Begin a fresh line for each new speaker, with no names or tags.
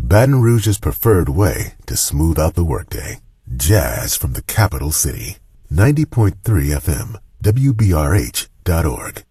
Baton Rouge's preferred way to smooth out the workday. Jazz from the capital city. 90.3 FM, WBRH.org.